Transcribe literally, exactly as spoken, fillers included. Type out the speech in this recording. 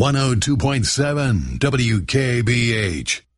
one oh two point seven W K B H.